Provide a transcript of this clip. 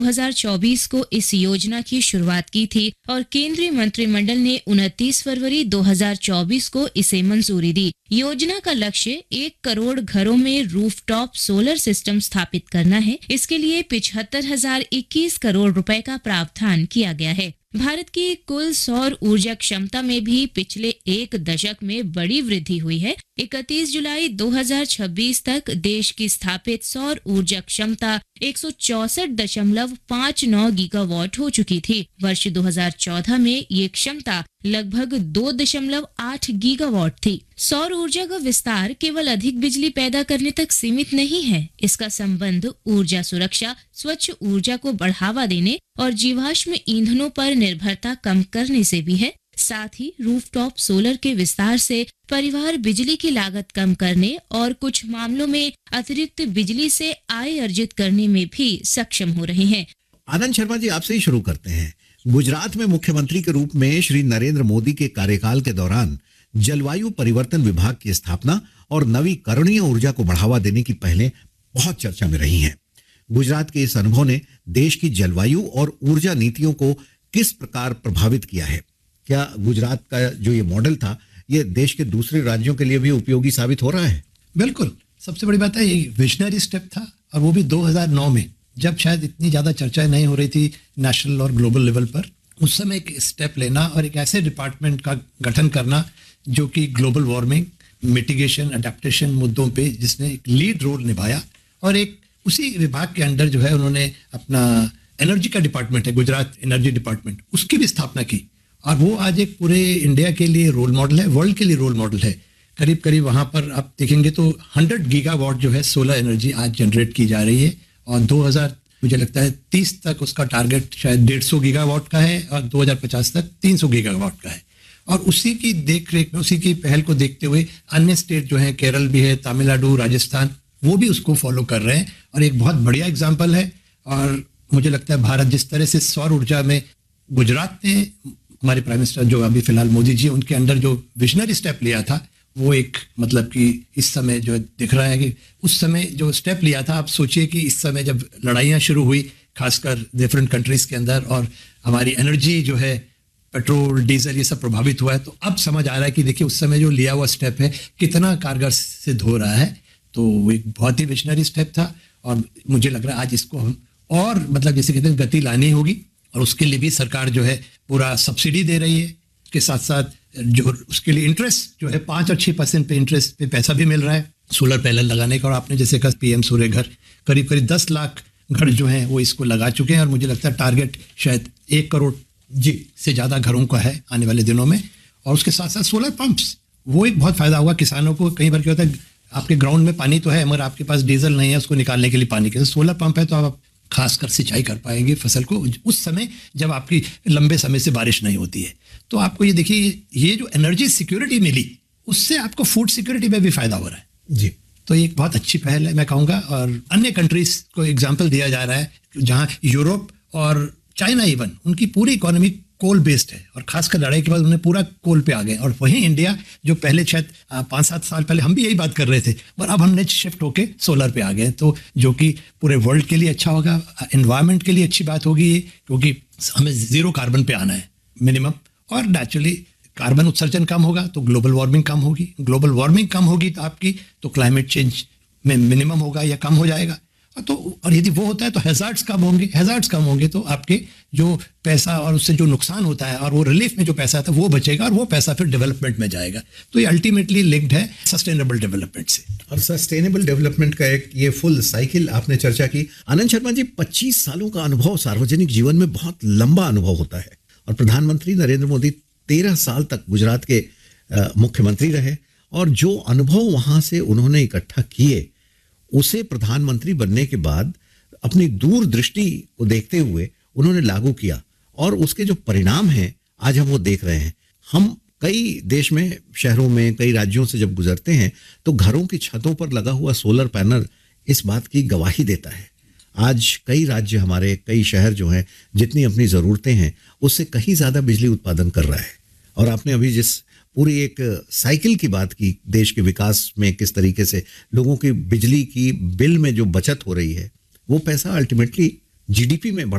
2024 को इस योजना की शुरुआत की थी और केंद्रीय मंत्रिमंडल ने 29 फरवरी 2024 को इसे मंजूरी दी। योजना का लक्ष्य 1 करोड़ घरों में रूफटॉप सोलर सिस्टम स्थापित करना है। इसके लिए 75,021 करोड़ रुपए का प्रावधान किया गया है। भारत की कुल सौर ऊर्जा क्षमता में भी पिछले 1 दशक में बड़ी वृद्धि हुई है। 31 जुलाई 2026 तक देश की स्थापित सौर ऊर्जा क्षमता 164.59 गीगावाट हो चुकी थी। वर्ष 2014 में ये क्षमता लगभग 2.8 गीगावाट थी। सौर ऊर्जा का विस्तार केवल अधिक बिजली पैदा करने तक सीमित नहीं है। इसका संबंध ऊर्जा सुरक्षा, स्वच्छ ऊर्जा को बढ़ावा देने और जीवाश्म ईंधनों पर निर्भरता कम करने से भी है। साथ ही रूफटॉप सोलर के विस्तार से परिवार बिजली की लागत कम करने और कुछ मामलों में अतिरिक्त बिजली से आय अर्जित करने में भी सक्षम हो रहे हैं। आनंद शर्मा जी, आपसे ही शुरू करते हैं। गुजरात में मुख्यमंत्री के रूप में श्री नरेंद्र मोदी के कार्यकाल के दौरान जलवायु परिवर्तन विभाग की स्थापना और नवीकरणीय ऊर्जा को बढ़ावा देने की पहलें बहुत चर्चा में रही हैं। गुजरात के इस अनुभव ने देश की जलवायु और ऊर्जा नीतियों को किस प्रकार प्रभावित किया है? क्या गुजरात का जो ये मॉडल था, ये देश के दूसरे राज्यों के लिए भी उपयोगी साबित हो रहा है? बिल्कुल, सबसे बड़ी बात है ये विजनरी स्टेप था, और वो भी 2009 में, जब शायद इतनी ज्यादा चर्चा नहीं हो रही थी नेशनल और ग्लोबल लेवल पर। उस समय एक स्टेप लेना और एक ऐसे डिपार्टमेंट का गठन करना जो कि ग्लोबल वार्मिंग, मिटिगेशन, अडेप्टेशन मुद्दों पे जिसने एक लीड रोल निभाया, और एक उसी विभाग के अंडर जो है उन्होंने अपना एनर्जी का डिपार्टमेंट है, गुजरात एनर्जी डिपार्टमेंट, उसकी भी स्थापना की। और वो आज एक पूरे इंडिया के लिए रोल मॉडल है, वर्ल्ड के लिए रोल मॉडल है। करीब करीब वहाँ पर आप देखेंगे तो 100 गीगावाट जो है सोलर एनर्जी आज जनरेट की जा रही है, और 2030 तक उसका टारगेट शायद 150 गीगावाट का है, और 2050 तक 300 गीगावाट का है। और उसी की देख रेख में, उसी की पहल को देखते हुए अन्य स्टेट जो है, केरल भी है, तमिलनाडु, राजस्थान, वो भी उसको फॉलो कर रहे हैं, और एक बहुत बढ़िया एग्जाम्पल है। और मुझे लगता है भारत जिस तरह से सौर ऊर्जा में, गुजरात ने, हमारे प्राइम मिनिस्टर जो अभी फिलहाल मोदी जी, उनके अंडर जो विजनरी स्टेप लिया था, वो एक मतलब कि इस समय जो दिख रहा है कि उस समय जो स्टेप लिया था, आप सोचिए कि इस समय जब लड़ाइयाँ शुरू हुई खासकर डिफरेंट कंट्रीज के अंदर, और हमारी एनर्जी जो है, पेट्रोल, डीजल, ये सब प्रभावित हुआ है, तो अब समझ आ रहा है कि देखिए उस समय जो लिया हुआ स्टेप है कितना कारगर सिद्ध हो रहा है। तो वो एक बहुत ही विजनरी स्टेप था, और मुझे लग रहा है आज इसको हम और मतलब जैसे कहते हैं गति लानी होगी, और उसके लिए भी सरकार जो है पूरा सब्सिडी दे रही है। उसके साथ साथ जो उसके लिए इंटरेस्ट जो है 5 और 6% पे इंटरेस्ट पे पैसा भी मिल रहा है सोलर पैनल लगाने का। और आपने जैसे कहा PM सूर्य घर, करीब करीब 10 लाख घर जो हैं वो इसको लगा चुके हैं, और मुझे लगता है टारगेट शायद 1 करोड़ जी से ज़्यादा घरों का है आने वाले दिनों में। और उसके साथ साथ सोलर पंप्स, वो एक बहुत फ़ायदा होगा किसानों को। कई बार क्या होता है, आपके ग्राउंड में पानी तो है मगर आपके पास डीजल नहीं है उसको निकालने के लिए पानी के, सोलर पंप है तो आप खासकर सिंचाई कर पाएंगे फसल को उस समय जब आपकी लंबे समय से बारिश नहीं होती है। तो आपको ये देखिए, ये जो एनर्जी सिक्योरिटी मिली, उससे आपको फूड सिक्योरिटी में भी फायदा हो रहा है जी। तो ये एक बहुत अच्छी पहल है मैं कहूँगा। और अन्य कंट्रीज को एग्जाम्पल दिया जा रहा है, जहाँ यूरोप और चाइना इवन, उनकी पूरी इकोनॉमी कोल बेस्ड है, और खासकर लड़ाई के बाद उन्हें पूरा कोल पे आ गए। और वहीं इंडिया जो पहले शायद 5-7 साल पहले हम भी यही बात कर रहे थे, पर अब हमने शिफ्ट होके सोलर पे आ गए, तो जो कि पूरे वर्ल्ड के लिए अच्छा होगा, एनवायरनमेंट के लिए अच्छी बात होगी ये, क्योंकि हमें 0 कार्बन पे आना है मिनिमम। और नेचुरली कार्बन उत्सर्जन कम होगा तो ग्लोबल वार्मिंग कम होगी, ग्लोबल वार्मिंग कम होगी तो आपकी तो क्लाइमेट चेंज में मिनिमम होगा या कम हो जाएगा। तो और यदि वो होता है तो हैजार्ड्स कम होंगे तो आपके जो पैसा और उससे जो नुकसान होता है और वो रिलीफ में जो पैसा आता है वो बचेगा, और वो पैसा फिर डेवलपमेंट में जाएगा। तो ये अल्टीमेटली लिंक्ड है सस्टेनेबल डेवलपमेंट से। और सस्टेनेबल डेवलपमेंट का एक ये फुल साइकिल आपने चर्चा की। आनंद शर्मा जी, 25 सालों का अनुभव सार्वजनिक जीवन में बहुत लंबा अनुभव होता है, और प्रधानमंत्री नरेंद्र मोदी 13 साल तक गुजरात के मुख्यमंत्री रहे, और जो अनुभव वहां से उन्होंने इकट्ठा किए उसे प्रधानमंत्री बनने के बाद अपनी दूरदृष्टि को देखते हुए उन्होंने लागू किया, और उसके जो परिणाम हैं आज हम वो देख रहे हैं। हम कई देश में, शहरों में, कई राज्यों से जब गुजरते हैं तो घरों की छतों पर लगा हुआ सोलर पैनल इस बात की गवाही देता है। आज कई राज्य, हमारे कई शहर जो हैं, जितनी अपनी ज़रूरतें हैं उससे कहीं ज़्यादा बिजली उत्पादन कर रहा है। और आपने अभी जिस पूरी एक साइकिल की बात की, देश के विकास में किस तरीके से लोगों की बिजली की बिल में जो बचत हो रही है, वो पैसा अल्टीमेटली जीडीपी में